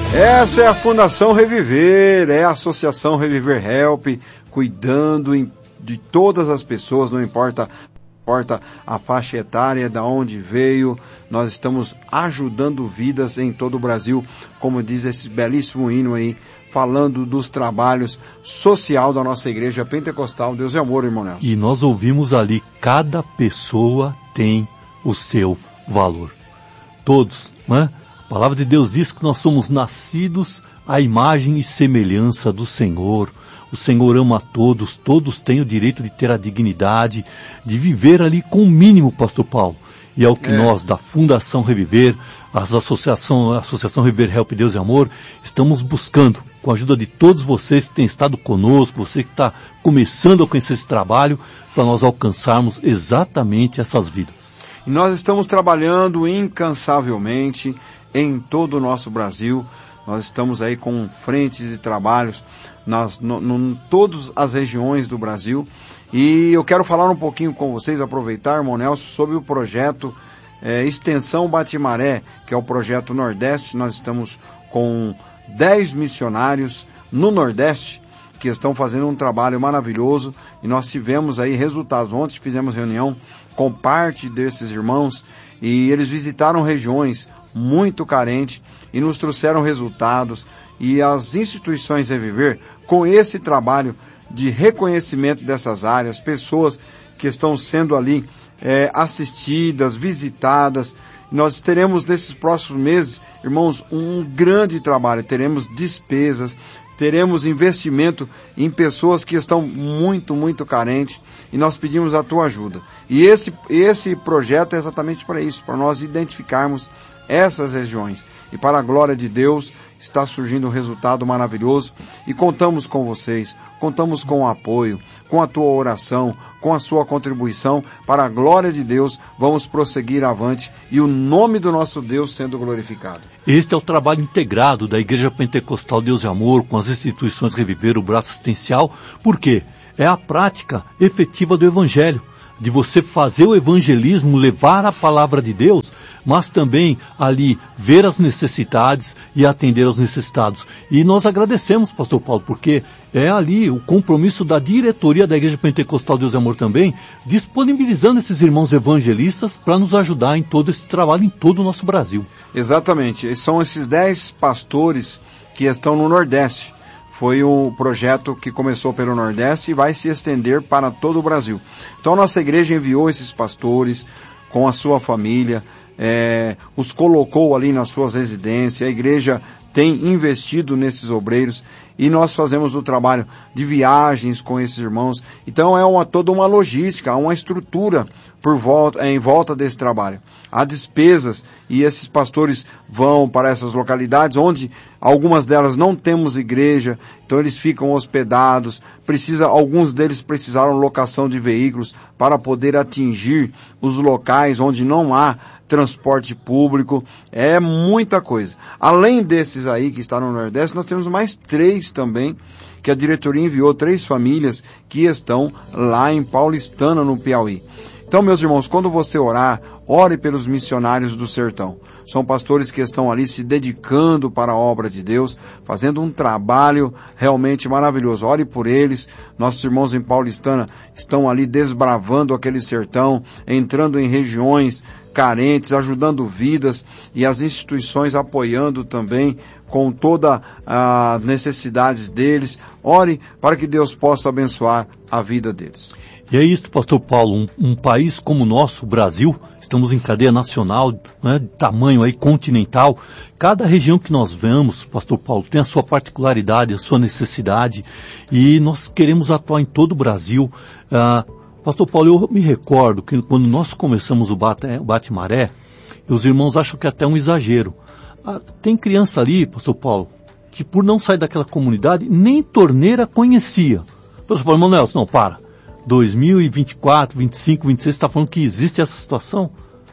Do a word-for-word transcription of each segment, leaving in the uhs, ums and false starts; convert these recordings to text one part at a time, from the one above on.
Esta é a Fundação Reviver, é a Associação Reviver Help, cuidando de todas as pessoas, não importa, importa a faixa etária, da onde veio, nós estamos ajudando vidas em todo o Brasil, como diz esse belíssimo hino aí, falando dos trabalhos social da nossa igreja pentecostal. Deus é amor, irmão Nelson. E nós ouvimos ali, cada pessoa tem o seu valor. Todos, né? A palavra de Deus diz que nós somos nascidos à imagem e semelhança do Senhor. O Senhor ama a todos, todos têm o direito de ter a dignidade, de viver ali com o mínimo, pastor Paulo. E é o que é. nós, da Fundação Reviver, a Associação, a Associação Reviver Help Deus e Amor, estamos buscando, com a ajuda de todos vocês que têm estado conosco, você que está começando a conhecer esse trabalho, para nós alcançarmos exatamente essas vidas. E nós estamos trabalhando incansavelmente em todo o nosso Brasil. Nós estamos aí com frentes de trabalhos nas no, no, todas as regiões do Brasil. E eu quero falar um pouquinho com vocês, aproveitar, irmão Nelson, sobre o projeto é, Extensão Batimaré, que é o projeto Nordeste. Nós estamos com dez missionários no Nordeste que estão fazendo um trabalho maravilhoso, e nós tivemos aí resultados. Ontem fizemos reunião com parte desses irmãos e eles visitaram regiões muito carentes e nos trouxeram resultados, e as instituições Reviver, com esse trabalho de reconhecimento dessas áreas, pessoas que estão sendo ali é, assistidas, visitadas. Nós teremos nesses próximos meses, irmãos, um grande trabalho, teremos despesas, teremos investimento em pessoas que estão muito, muito carentes, e nós pedimos a tua ajuda. E esse, esse projeto é exatamente para isso, para nós identificarmos essas regiões. E para a glória de Deus, está surgindo um resultado maravilhoso, e contamos com vocês, contamos com o apoio, com a tua oração, com a sua contribuição. Para a glória de Deus, vamos prosseguir avante, e o nome do nosso Deus sendo glorificado. Este é o trabalho integrado da Igreja Pentecostal Deus e Amor, com as instituições Reviver, o braço assistencial. Por quê? É a prática efetiva do Evangelho, de você fazer o evangelismo, levar a palavra de Deus, mas também ali ver as necessidades e atender aos necessitados. E nós agradecemos, pastor Paulo, porque é ali o compromisso da diretoria da Igreja Pentecostal Deus e Amor também, disponibilizando esses irmãos evangelistas para nos ajudar em todo esse trabalho, em todo o nosso Brasil. Exatamente, são esses dez pastores que estão no Nordeste. Foi um projeto que começou pelo Nordeste e vai se estender para todo o Brasil. Então nossa igreja enviou esses pastores com a sua família, é, os colocou ali nas suas residências. A igreja tem investido nesses obreiros, e nós fazemos o trabalho de viagens com esses irmãos. Então é uma, toda uma logística, uma estrutura por volta, é, em volta desse trabalho. Há despesas, e esses pastores vão para essas localidades onde algumas delas não temos igreja, então eles ficam hospedados. Precisa, alguns deles precisaram locação de veículos para poder atingir os locais onde não há transporte público. É muita coisa. Além desses aí que estão no Nordeste, nós temos mais três também, que a diretoria enviou, três famílias que estão lá em Paulistana, no Piauí. Então, meus irmãos, quando você orar, ore pelos missionários do sertão. São pastores que estão ali se dedicando para a obra de Deus, fazendo um trabalho realmente maravilhoso. Ore por eles. Nossos irmãos em Paulistana estão ali desbravando aquele sertão, entrando em regiões carentes, ajudando vidas, e as instituições apoiando também com toda a necessidades deles. Ore para que Deus possa abençoar a vida deles. E é isso, pastor Paulo, um, um país como o nosso, o Brasil, estamos em cadeia nacional, né, de tamanho aí continental. Cada região que nós vamos, pastor Paulo, tem a sua particularidade, a sua necessidade, e nós queremos atuar em todo o Brasil. Ah, pastor Paulo, eu me recordo que quando nós começamos o Bate-Maré, os irmãos acham que é até um exagero. Ah, tem criança ali, pastor Paulo, que por não sair daquela comunidade, nem torneira conhecia. Pastor Paulo, irmão Nelson, não, para. dois mil e vinte e quatro, vinte e cinco, vinte e seis, está falando que existe essa situação?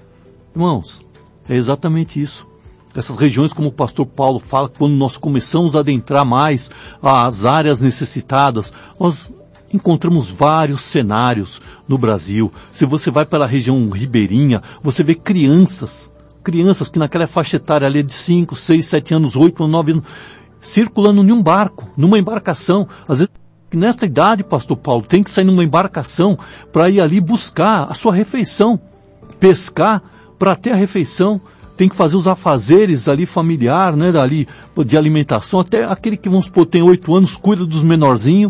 Irmãos, é exatamente isso. Essas regiões, como o pastor Paulo fala, quando nós começamos a adentrar mais as áreas necessitadas, nós encontramos vários cenários no Brasil. Se você vai para a região ribeirinha, você vê crianças crianças que naquela faixa etária ali de cinco, seis, sete anos, oito, nove anos, circulando em um barco, numa embarcação. Às vezes, nessa idade, pastor Paulo, tem que sair numa embarcação para ir ali buscar a sua refeição, pescar para ter a refeição. Tem que fazer os afazeres ali familiar, né, ali, de alimentação. Até aquele que, vamos supor, tem oito anos, cuida dos menorzinhos.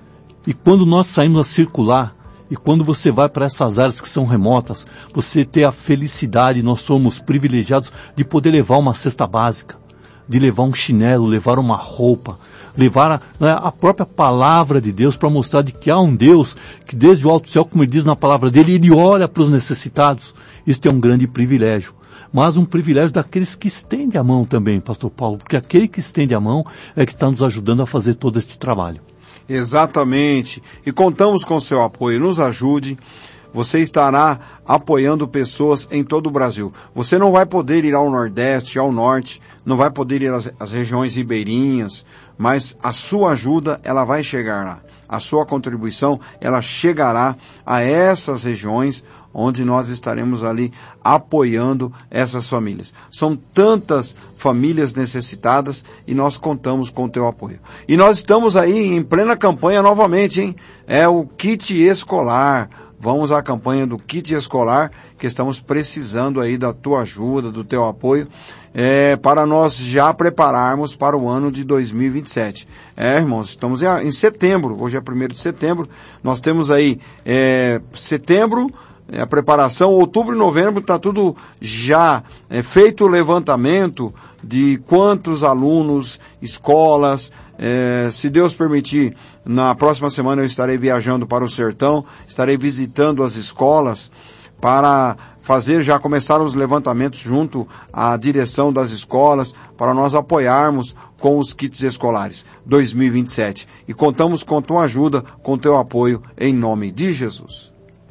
E quando nós saímos a circular, e quando você vai para essas áreas que são remotas, você tem a felicidade, nós somos privilegiados de poder levar uma cesta básica, de levar um chinelo, levar uma roupa, levar a, né, a própria palavra de Deus para mostrar de que há um Deus que desde o alto céu, como ele diz na palavra dele, ele olha para os necessitados. Isso é um grande privilégio. Mas um privilégio daqueles que estendem a mão também, pastor Paulo, porque aquele que estende a mão é que está nos ajudando a fazer todo este trabalho. Exatamente. E contamos com seu apoio. Nos ajude. Você estará apoiando pessoas em todo o Brasil. Você não vai poder ir ao Nordeste, ao Norte, não vai poder ir às, às regiões ribeirinhas, mas a sua ajuda, ela vai chegar lá. A sua contribuição, ela chegará a essas regiões onde nós estaremos ali apoiando essas famílias. São tantas famílias necessitadas e nós contamos com o teu apoio. E nós estamos aí em plena campanha novamente, hein? É o kit escolar. Vamos à campanha do kit escolar, que estamos precisando aí da tua ajuda, do teu apoio, é, para nós já prepararmos para o ano de dois mil e vinte e sete. É, irmãos, estamos em, em setembro, hoje é primeiro de setembro, nós temos aí é, setembro, é, a preparação, outubro e novembro, está tudo já é, feito o levantamento de quantos alunos, escolas. É, se Deus permitir, na próxima semana eu estarei viajando para o sertão, estarei visitando as escolas para fazer, já começar os levantamentos junto à direção das escolas, para nós apoiarmos com os kits escolares dois mil e vinte e sete. E contamos com tua ajuda, com teu apoio, em nome de Jesus.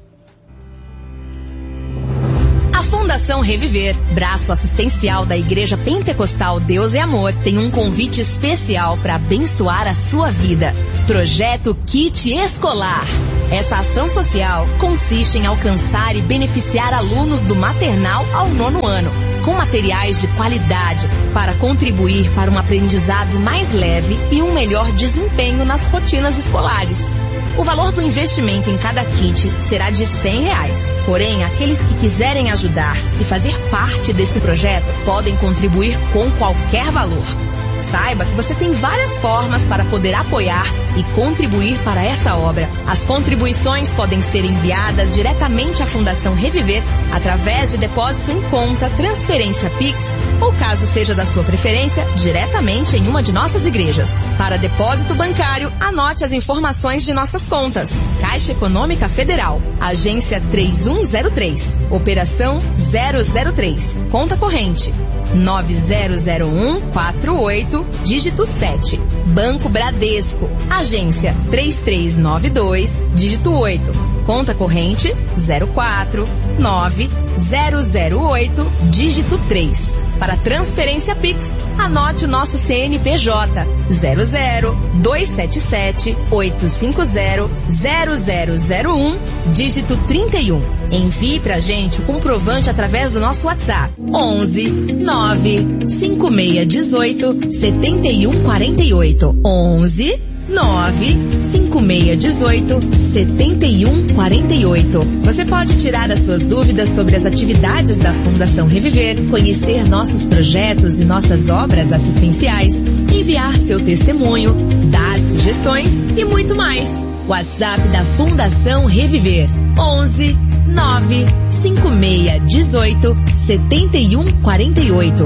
A Fundação Reviver, braço assistencial da Igreja Pentecostal Deus é Amor, tem um convite especial para abençoar a sua vida. Projeto Kit Escolar. Essa ação social consiste em alcançar e beneficiar alunos do maternal ao nono ano, com materiais de qualidade para contribuir para um aprendizado mais leve e um melhor desempenho nas rotinas escolares. O valor do investimento em cada kit será de cem reais. Porém, aqueles que quiserem ajudar e fazer parte desse projeto podem contribuir com qualquer valor. Saiba que você tem várias formas para poder apoiar e contribuir para essa obra. As contribuições podem ser enviadas diretamente à Fundação Reviver através de depósito em conta, transferência Pix ou, caso seja da sua preferência, diretamente em uma de nossas igrejas. Para depósito bancário, anote as informações de nossas contas. Caixa Econômica Federal, agência três um zero três, operação zero zero três, conta corrente nove zero zero um quatro oito, dígito sete. Banco Bradesco, agência três três nove dois, dígito oito. Conta corrente zero quatro nove zero zero oito, dígito três. Para transferência Pix, anote o nosso C N P J zero zero dois sete sete oito cinco zero zero zero zero um, dígito trinta e um. Envie pra gente o comprovante através do nosso WhatsApp onze nove cinco seis um oito sete um quatro oito onze nove cinco seis um oito sete um quatro oito. Você pode tirar as suas dúvidas sobre as atividades da Fundação Reviver, conhecer nossos projetos e nossas obras assistenciais, enviar seu testemunho, dar sugestões e muito mais. WhatsApp da Fundação Reviver onze nove cinco seis um oito sete um quatro oito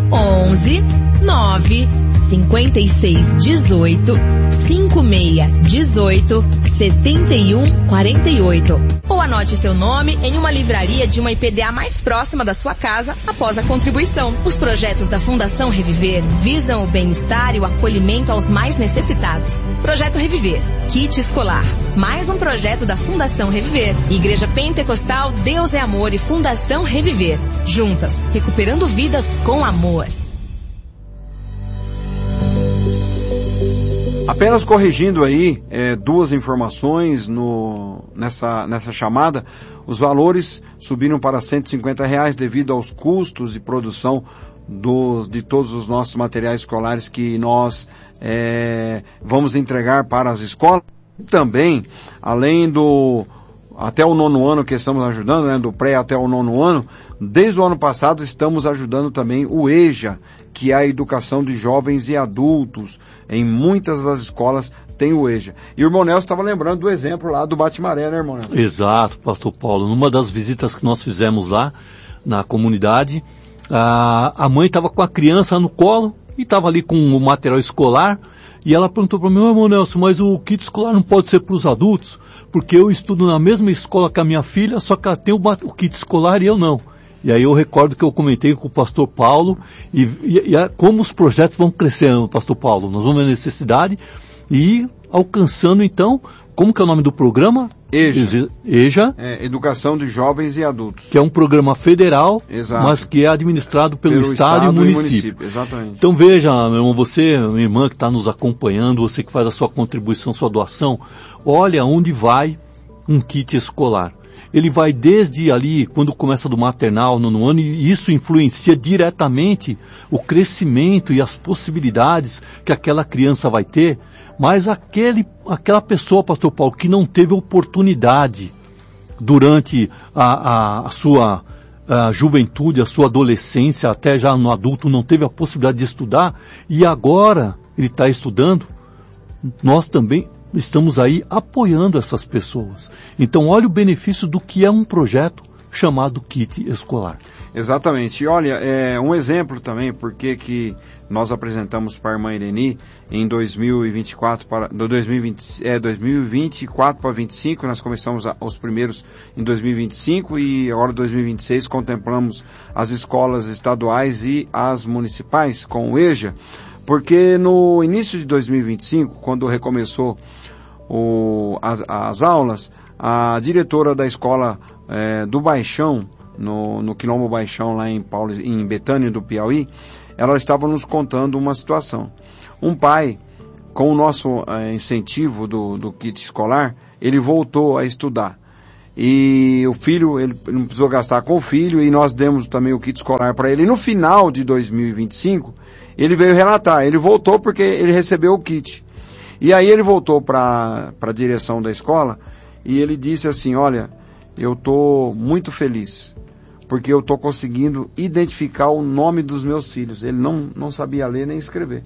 onze nove cinco seis um oito cinco seis um oito sete um quatro oito. Ou anote seu nome em uma livraria de uma I P D A mais próxima da sua casa após a contribuição. Os projetos da Fundação Reviver visam o bem-estar e o acolhimento aos mais necessitados. Projeto Reviver, Kit Escolar. Mais um projeto da Fundação Reviver. Igreja Pentecostal Deus é Amor e Fundação Reviver. Juntas, recuperando vidas com amor. A apenas corrigindo aí é, duas informações no, nessa, nessa chamada, os valores subiram para cento e cinquenta reais devido aos custos de produção do, de todos os nossos materiais escolares que nós é, vamos entregar para as escolas. Também, além do até o nono ano que estamos ajudando, né, do pré até o nono ano, desde o ano passado estamos ajudando também o EJA, que é a educação de jovens e adultos. Em muitas das escolas tem o EJA. E o irmão Nelson estava lembrando do exemplo lá do Bate-Maré, né, irmão Nelson? Exato, pastor Paulo. Numa das visitas que nós fizemos lá na comunidade, a, a mãe estava com a criança no colo e estava ali com o material escolar. E ela perguntou para mim, ô irmão Nelson, mas o kit escolar não pode ser para os adultos? Porque eu estudo na mesma escola que a minha filha, só que ela tem o, o kit escolar e eu não. E aí eu recordo que eu comentei com o pastor Paulo, e, e, e como os projetos vão crescendo, pastor Paulo. Nós vamos ver a necessidade e alcançando então, como que é o nome do programa? EJA. EJA. É, Educação de Jovens e Adultos. Que é um programa federal, exato, mas que é administrado pelo, pelo Estado, Estado e município. e município. Exatamente. Então veja, meu irmão, você, minha irmã que está nos acompanhando, você que faz a sua contribuição, sua doação, olha onde vai um kit escolar. Ele vai desde ali, quando começa do maternal, no ano, e isso influencia diretamente o crescimento e as possibilidades que aquela criança vai ter. Mas aquele, aquela pessoa, pastor Paulo, que não teve oportunidade durante a, a, a sua a juventude, a sua adolescência, até já no adulto, não teve a possibilidade de estudar, e agora ele está estudando, nós também estamos aí apoiando essas pessoas. Então, olha o benefício do que é um projeto chamado Kit Escolar. Exatamente. E olha, é um exemplo também, porque que nós apresentamos para a irmã Ireni em dois mil e vinte e quatro, para, do dois mil e vinte, é, dois mil e vinte e quatro para vinte e cinco, nós começamos a, os primeiros em dois mil e vinte e cinco e agora em dois mil e vinte e seis contemplamos as escolas estaduais e as municipais com o EJA, porque no início de dois mil e vinte e cinco, quando recomeçou o, as, as aulas, a diretora da escola é, do Baixão, no, no Quilombo Baixão, lá em, Paulo, em Betânia do Piauí, ela estava nos contando uma situação. Um pai, com o nosso é, incentivo do, do kit escolar, ele voltou a estudar. E o filho, ele não precisou gastar com o filho, e nós demos também o kit escolar para ele. E no final de dois mil e vinte e cinco, ele veio relatar, ele voltou porque ele recebeu o kit. E aí ele voltou para a direção da escola, e ele disse assim, olha, eu estou muito feliz, porque eu estou conseguindo identificar o nome dos meus filhos. Ele não, não sabia ler nem escrever.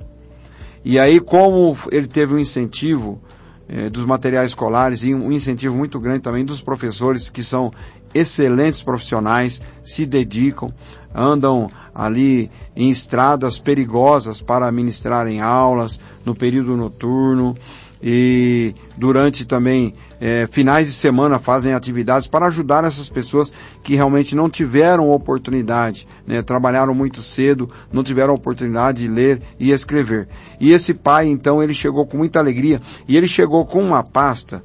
E aí, como ele teve um incentivo eh, dos materiais escolares e um incentivo muito grande também dos professores, que são excelentes profissionais, se dedicam, andam ali em estradas perigosas para ministrarem aulas no período noturno, e durante também é, finais de semana fazem atividades para ajudar essas pessoas que realmente não tiveram oportunidade, né, trabalharam muito cedo, não tiveram oportunidade de ler e escrever. E esse pai, então, ele chegou com muita alegria, e ele chegou com uma pasta,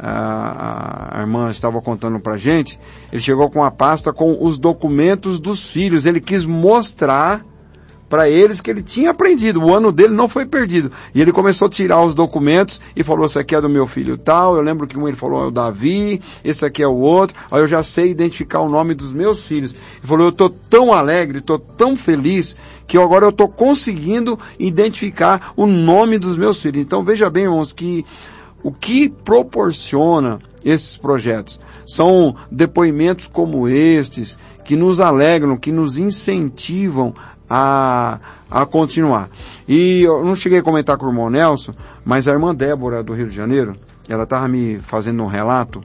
a, a irmã estava contando pra gente, ele chegou com uma pasta com os documentos dos filhos, ele quis mostrar para eles que ele tinha aprendido, o ano dele não foi perdido. E ele começou a tirar os documentos e falou, esse aqui é do meu filho tal, eu lembro que um ele falou é o Davi, esse aqui é o outro, aí eu já sei identificar o nome dos meus filhos. Ele falou, eu estou tão alegre, estou tão feliz, que agora eu estou conseguindo identificar o nome dos meus filhos. Então veja bem, irmãos, que o que proporciona esses projetos são depoimentos como estes, que nos alegram, que nos incentivam A, a continuar. E eu não cheguei a comentar com o irmão Nelson, mas a irmã Débora do Rio de Janeiro, ela estava me fazendo um relato,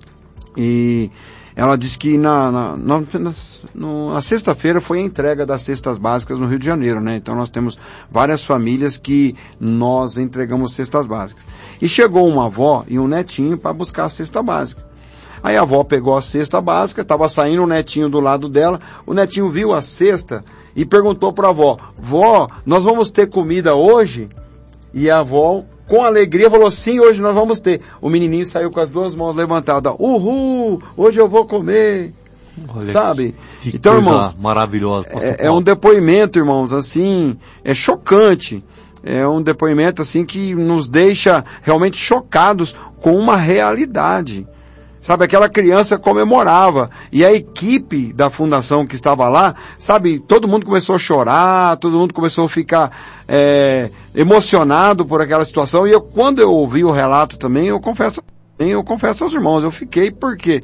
e ela disse que na, na, na, na, na sexta-feira foi a entrega das cestas básicas no Rio de Janeiro, né? Então nós temos várias famílias que nós entregamos cestas básicas. E chegou uma avó e um netinho para buscar a cesta básica. Aí a avó pegou a cesta básica, estava saindo o netinho do lado dela, o netinho viu a cesta e perguntou para a avó, vó, nós vamos ter comida hoje? E a avó, com alegria, falou, sim, hoje nós vamos ter. O menininho saiu com as duas mãos levantadas, uhul, hoje eu vou comer. Olha, sabe? Que, que então, coisa irmãos, maravilhosa. É, é um depoimento, irmãos, assim, é chocante, é um depoimento assim que nos deixa realmente chocados com uma realidade. Sabe, aquela criança comemorava, e a equipe da fundação que estava lá, sabe, todo mundo começou a chorar, todo mundo começou a ficar é, emocionado por aquela situação, e eu, quando eu ouvi o relato também, eu confesso, eu confesso aos irmãos, eu fiquei porque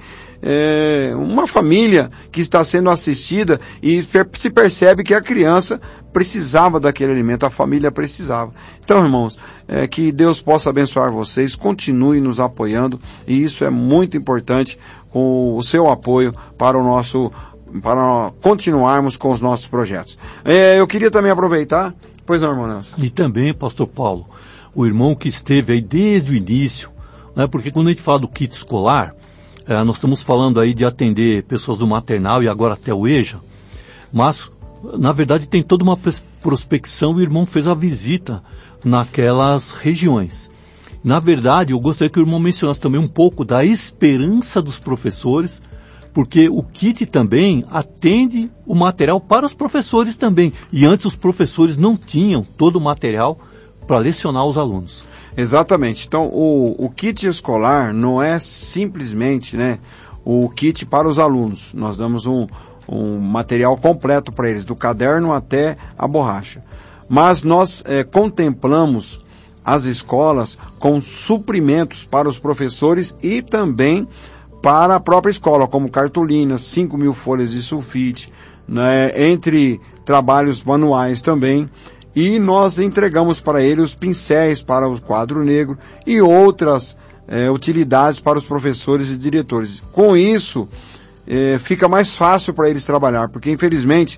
é, uma família que está sendo assistida e se percebe que a criança precisava daquele alimento, a família precisava. Então, irmãos, é, que Deus possa abençoar vocês, continue nos apoiando, e isso é muito importante, com o seu apoio para o nosso, para continuarmos com os nossos projetos. É, eu queria também aproveitar, pois não, irmão Nelson? E também, pastor Paulo, o irmão que esteve aí desde o início, né, porque quando a gente fala do kit escolar, é, nós estamos falando aí de atender pessoas do maternal e agora até o EJA, mas na verdade tem toda uma prospecção, e o irmão fez a visita naquelas regiões. Na verdade, eu gostaria que o irmão mencionasse também um pouco da esperança dos professores, porque o kit também atende o material para os professores também, e antes os professores não tinham todo o material para lecionar os alunos. Exatamente. Então, o, o kit escolar não é simplesmente, né, o kit para os alunos. Nós damos um, um material completo para eles, do caderno até a borracha. Mas nós é, contemplamos as escolas com suprimentos para os professores e também para a própria escola, como cartolinas, cinco mil folhas de sulfite, né, entre trabalhos manuais também. E nós entregamos para ele os pincéis para o quadro negro e outras é, utilidades para os professores e diretores. Com isso, é, fica mais fácil para eles trabalhar, porque infelizmente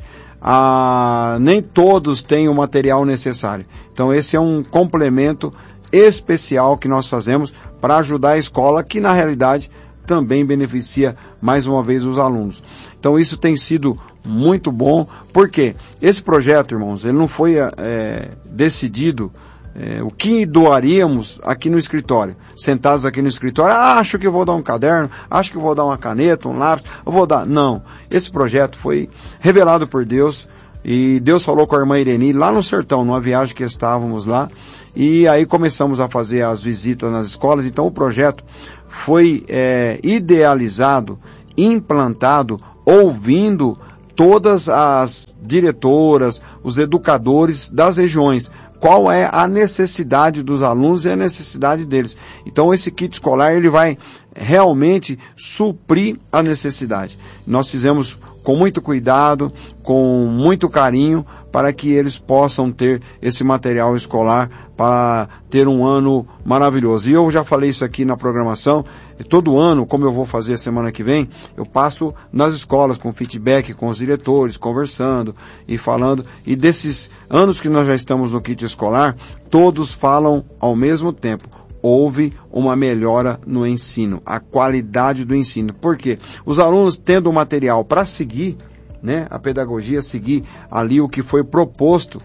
a, nem todos têm o material necessário. Então esse é um complemento especial que nós fazemos para ajudar a escola, que na realidade também beneficia mais uma vez os alunos. Então isso tem sido muito bom, porque esse projeto, irmãos, ele não foi é, decidido é, o que doaríamos aqui no escritório, sentados aqui no escritório, ah, acho que eu vou dar um caderno, acho que eu vou dar uma caneta, um lápis, eu vou dar, não, esse projeto foi revelado por Deus, e Deus falou com a irmã Ireni lá no sertão, numa viagem que estávamos lá, e aí começamos a fazer as visitas nas escolas. Então o projeto foi é, idealizado, implantado, ouvindo todas as diretoras, os educadores das regiões, qual é a necessidade dos alunos e a necessidade deles. Então esse kit escolar ele vai realmente suprir a necessidade. Nós fizemos com muito cuidado, com muito carinho, para que eles possam ter esse material escolar para ter um ano maravilhoso. E eu já falei isso aqui na programação, todo ano, como eu vou fazer a semana que vem, eu passo nas escolas com feedback com os diretores, conversando e falando, e desses anos que nós já estamos no kit escolar, todos falam ao mesmo tempo. Houve uma melhora no ensino, a qualidade do ensino. Por quê? Os alunos tendo o material para seguir, né, a pedagogia, seguir ali o que foi proposto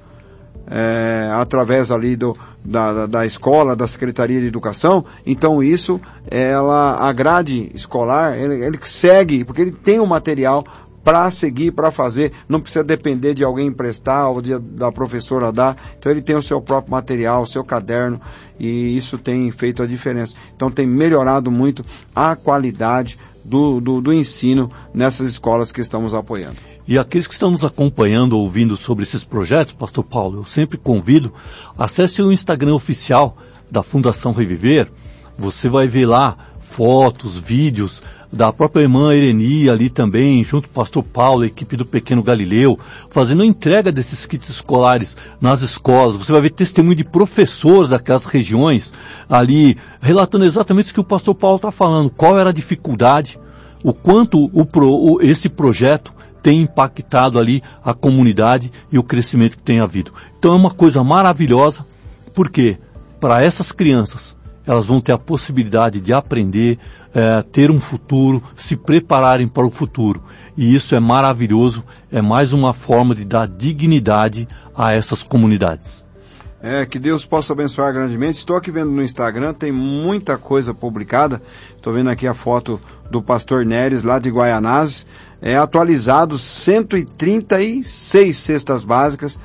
é, através ali do, da, da, da escola, da Secretaria de Educação, então isso, ela, a grade escolar, ele, ele segue, porque ele tem o material para seguir, para fazer, não precisa depender de alguém emprestar ou de, da professora dar, então ele tem o seu próprio material, o seu caderno, e isso tem feito a diferença. Então tem melhorado muito a qualidade do, do, do ensino nessas escolas que estamos apoiando. E aqueles que estão nos acompanhando, ouvindo sobre esses projetos, pastor Paulo, eu sempre convido, acesse o Instagram oficial da Fundação Reviver, você vai ver lá fotos, vídeos da própria irmã Ireni ali também, junto com o pastor Paulo, a equipe do Pequeno Galileu, fazendo a entrega desses kits escolares nas escolas. Você vai ver testemunho de professores daquelas regiões ali, relatando exatamente isso que o pastor Paulo está falando, qual era a dificuldade, o quanto o pro, o, esse projeto tem impactado ali a comunidade e o crescimento que tem havido. Então é uma coisa maravilhosa, porque para essas crianças, elas vão ter a possibilidade de aprender, é, ter um futuro, se prepararem para o futuro. E isso é maravilhoso, é mais uma forma de dar dignidade a essas comunidades. É, que Deus possa abençoar grandemente. Estou aqui vendo no Instagram, tem muita coisa publicada. Estou vendo aqui a foto do pastor Neres, lá de Guaianazes. É atualizado cento e trinta e seis cestas básicas.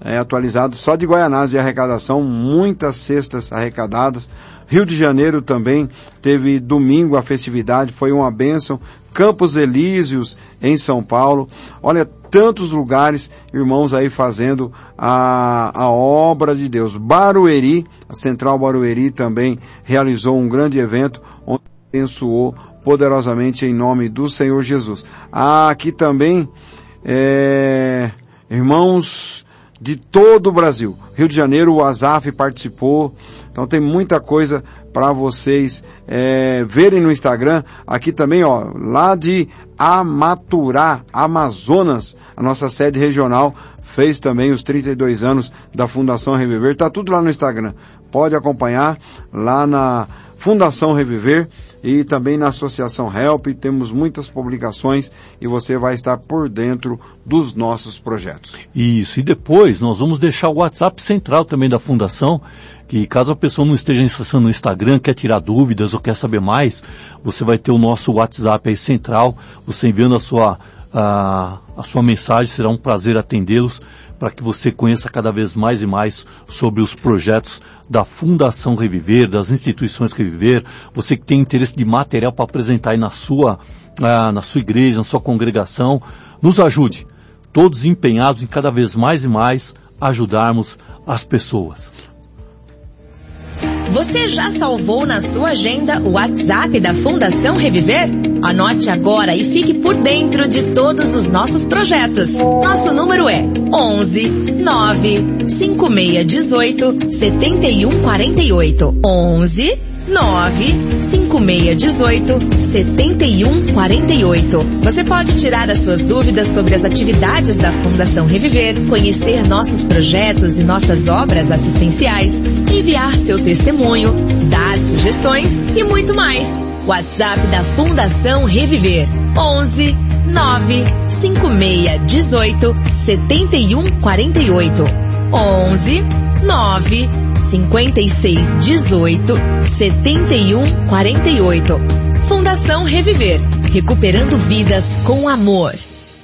é, atualizado. Só de Guaianazes de arrecadação, muitas cestas arrecadadas. Rio de Janeiro também teve domingo a festividade, foi uma bênção. Campos Elíseos, em São Paulo. Olha, tantos lugares, irmãos aí fazendo a, a obra de Deus. Barueri, a Central Barueri também realizou um grande evento, onde abençoou poderosamente em nome do Senhor Jesus. Ah, aqui também, é, irmãos de todo o Brasil. Rio de Janeiro, o Azaf participou. Então tem muita coisa para vocês é, verem no Instagram. Aqui também, ó, lá de Amaturá, Amazonas, a nossa sede regional fez também os trinta e dois anos da Fundação Reviver. Tá tudo lá no Instagram. Pode acompanhar lá na Fundação Reviver e também na Associação Help. Temos muitas publicações e você vai estar por dentro dos nossos projetos. Isso, e depois nós vamos deixar o WhatsApp central também da Fundação, que caso a pessoa não esteja acessando no Instagram, quer tirar dúvidas ou quer saber mais, você vai ter o nosso WhatsApp aí central, você enviando a sua, a, a sua mensagem, será um prazer atendê-los, para que você conheça cada vez mais e mais sobre os projetos da Fundação Reviver, das instituições Reviver. Você que tem interesse de material para apresentar aí na sua, ah, na sua igreja, na sua congregação, nos ajude. Todos empenhados em cada vez mais e mais ajudarmos as pessoas. Você já salvou na sua agenda o WhatsApp da Fundação Reviver? Anote agora e fique por dentro de todos os nossos projetos. Nosso número é onze nove cinco seis um oito sete um quatro oito. onze nove cinco seis um oito sete um quatro oito. Você pode tirar as suas dúvidas sobre as atividades da Fundação Reviver, conhecer nossos projetos e nossas obras assistenciais, enviar seu testemunho, dar sugestões e muito mais. WhatsApp da Fundação Reviver, onze nove cinco seis um oito sete um quatro oito. onze nove cinco seis um oito sete um quatro oito. Fundação Reviver, recuperando vidas com amor.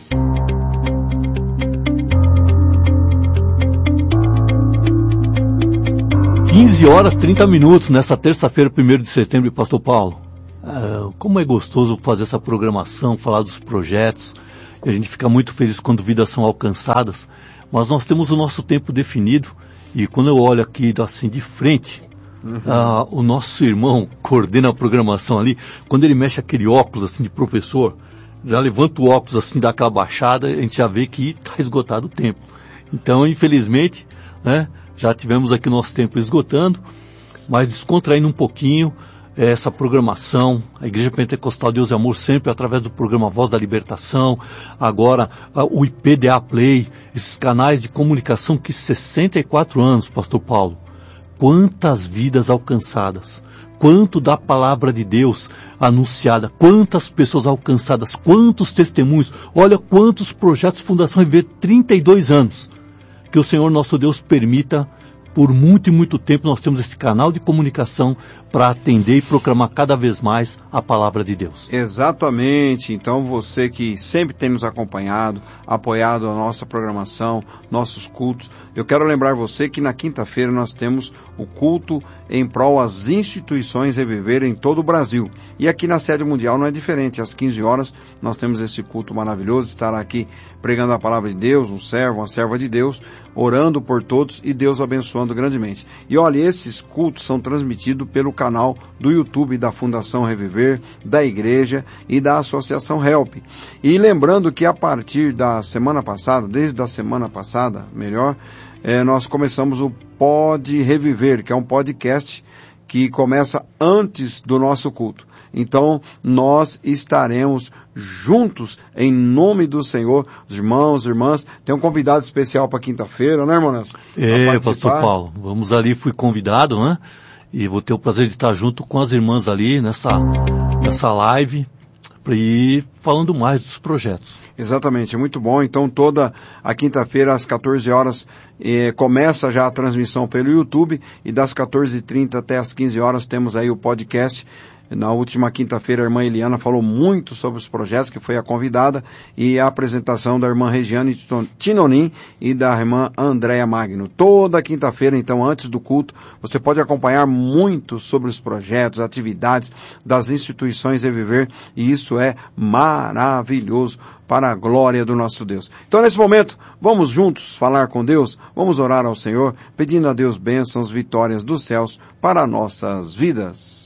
quinze horas e trinta minutos nessa terça-feira, primeiro de setembro, Pastor Paulo. Ah, como é gostoso fazer essa programação, falar dos projetos. E a gente fica muito feliz quando vidas são alcançadas. Mas nós temos o nosso tempo definido. E quando eu olho aqui assim de frente, uhum. ah, o nosso irmão coordena a programação ali. Quando ele mexe aquele óculos assim de professor, já levanta o óculos assim, dá aquela baixada, a gente já vê que está esgotado o tempo. Então, infelizmente, né, já tivemos aqui o nosso tempo esgotando, mas descontraindo um pouquinho essa programação, a Igreja Pentecostal Deus e Amor sempre através do programa Voz da Libertação, agora o I P D A Play, esses canais de comunicação que sessenta e quatro anos, Pastor Paulo, quantas vidas alcançadas, quanto da palavra de Deus anunciada, quantas pessoas alcançadas, quantos testemunhos, olha quantos projetos Fundação Reviver, trinta e dois anos, que o Senhor nosso Deus permita. Por muito e muito tempo nós temos esse canal de comunicação para atender e proclamar cada vez mais a palavra de Deus. Exatamente. Então você que sempre tem nos acompanhado, apoiado a nossa programação, nossos cultos, eu quero lembrar você que na quinta-feira nós temos o culto em prol às instituições Reviver em todo o Brasil. E aqui na sede mundial não é diferente. Às quinze horas nós temos esse culto maravilhoso, estará aqui pregando a palavra de Deus, um servo, uma serva de Deus, orando por todos e Deus abençoando grandemente. E olha, esses cultos são transmitidos pelo canal do YouTube da Fundação Reviver, da Igreja e da Associação Help. E lembrando que a partir da semana passada, desde a semana passada, melhor, é, nós começamos o Pode Reviver, que é um podcast que começa antes do nosso culto. Então, nós estaremos juntos em nome do Senhor, os irmãos, irmãs. Tem um convidado especial para quinta-feira, né, irmão Nelson? É, Pastor Paulo, vamos ali, fui convidado, né? E vou ter o prazer de estar junto com as irmãs ali nessa, nessa live para ir falando mais dos projetos. Exatamente, muito bom. Então, toda a quinta-feira, às quatorze horas, eh, começa já a transmissão pelo YouTube e das quatorze e trinta até as quinze horas temos aí o podcast Na última quinta-feira, a irmã Eliana falou muito sobre os projetos, que foi a convidada, e a apresentação da irmã Regiane Tinonim e da irmã Andréa Magno. Toda quinta-feira, então, antes do culto, você pode acompanhar muito sobre os projetos, atividades das instituições Reviver, e isso é maravilhoso para a glória do nosso Deus. Então, nesse momento, vamos juntos falar com Deus, vamos orar ao Senhor, pedindo a Deus bênçãos, vitórias dos céus para nossas vidas.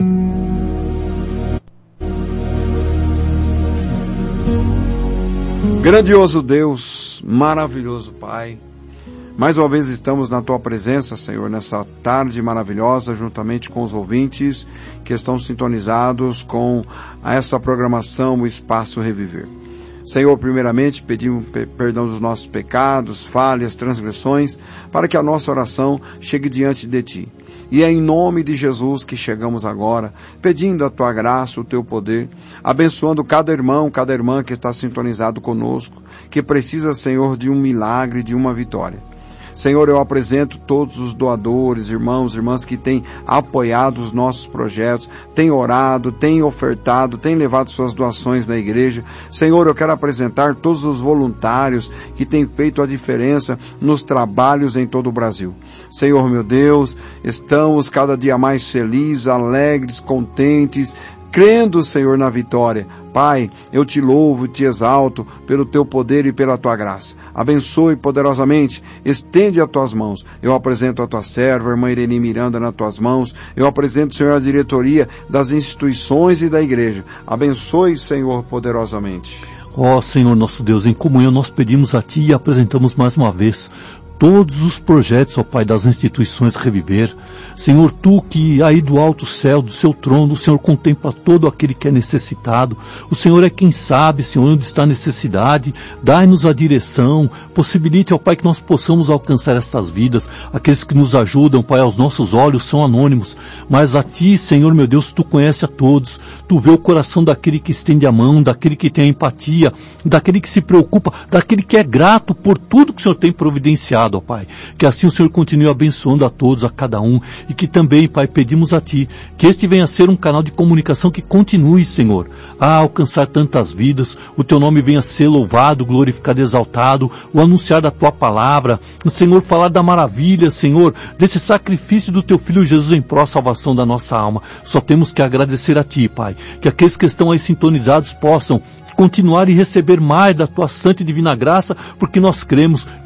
Grandioso Deus, maravilhoso Pai, mais uma vez estamos na Tua presença, Senhor, nessa tarde maravilhosa, juntamente com os ouvintes que estão sintonizados com essa programação, o Espaço Reviver. Senhor, primeiramente, pedimos perdão dos nossos pecados, falhas, transgressões, para que a nossa oração chegue diante de Ti. E é em nome de Jesus que chegamos agora, pedindo a Tua graça, o Teu poder, abençoando cada irmão, cada irmã que está sintonizado conosco, que precisa, Senhor, de um milagre, de uma vitória. Senhor, eu apresento todos os doadores, irmãos, irmãs que têm apoiado os nossos projetos, têm orado, têm ofertado, têm levado suas doações na igreja. Senhor, eu quero apresentar todos os voluntários que têm feito a diferença nos trabalhos em todo o Brasil. Senhor, meu Deus, estamos cada dia mais felizes, alegres, contentes, crendo, Senhor, na vitória. Pai, eu te louvo e te exalto pelo teu poder e pela tua graça. Abençoe poderosamente, estende as tuas mãos. Eu apresento a tua serva, a irmã Irene Miranda, nas tuas mãos. Eu apresento, Senhor, a diretoria das instituições e da igreja. Abençoe, Senhor, poderosamente. Ó Senhor nosso Deus, em comunhão nós pedimos a Ti e apresentamos mais uma vez todos os projetos, ó Pai, das instituições Reviver. Senhor, Tu que aí do alto céu, do Seu trono, o Senhor contempla todo aquele que é necessitado. O Senhor é quem sabe, Senhor, onde está a necessidade. Dai-nos a direção. Possibilite, ó Pai, que nós possamos alcançar estas vidas. Aqueles que nos ajudam, Pai, aos nossos olhos são anônimos. Mas a Ti, Senhor, meu Deus, Tu conhece a todos. Tu vê o coração daquele que estende a mão, daquele que tem a empatia, daquele que se preocupa, daquele que é grato por tudo que o Senhor tem providenciado, ó Pai. Que assim o Senhor continue abençoando a todos, a cada um, e que também, Pai, pedimos a Ti, que este venha a ser um canal de comunicação que continue, Senhor, a alcançar tantas vidas, o Teu nome venha a ser louvado, glorificado, exaltado, o anunciar da Tua palavra, o Senhor falar da maravilha, Senhor, desse sacrifício do Teu Filho Jesus em pró salvação da nossa alma. Só temos que agradecer a Ti, Pai, que aqueles que estão aí sintonizados possam continuar e receber mais da Tua santa e divina graça, porque nós cremos